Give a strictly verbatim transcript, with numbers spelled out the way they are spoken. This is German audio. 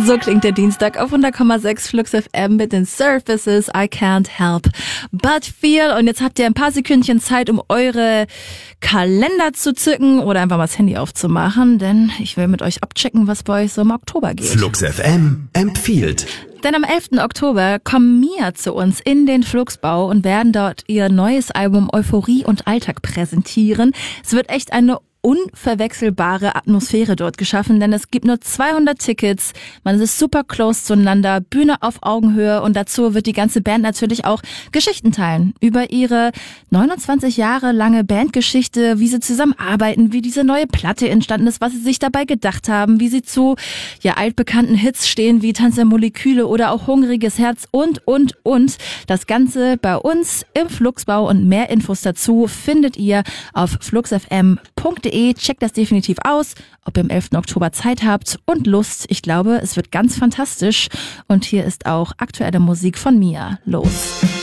So klingt der Dienstag auf hundert Komma sechs Flux F M mit den Surfaces, I Can't Help But Feel. Und jetzt habt ihr ein paar Sekündchen Zeit, um eure Kalender zu zücken oder einfach mal das Handy aufzumachen, denn ich will mit euch abchecken, was bei euch so im Oktober geht. Flux F M empfiehlt. Denn am elften Oktober kommen Mia zu uns in den Flugsbau und werden dort ihr neues Album Euphorie und Alltag präsentieren. Es wird echt eine unverwechselbare Atmosphäre dort geschaffen, denn es gibt nur zweihundert Tickets, man ist super close zueinander, Bühne auf Augenhöhe und dazu wird die ganze Band natürlich auch Geschichten teilen über ihre neunundzwanzig Jahre lange Bandgeschichte, wie sie zusammenarbeiten, wie diese neue Platte entstanden ist, was sie sich dabei gedacht haben, wie sie zu ja altbekannten Hits stehen wie Tanz der Moleküle oder auch Hungriges Herz und, und, und. Das Ganze bei uns im Flugsbau und mehr Infos dazu findet ihr auf fluxfm punkt de. Checkt das definitiv aus, ob ihr am elften Oktober Zeit habt und Lust. Ich glaube, es wird ganz fantastisch. Und hier ist auch aktuelle Musik von Mia. Los!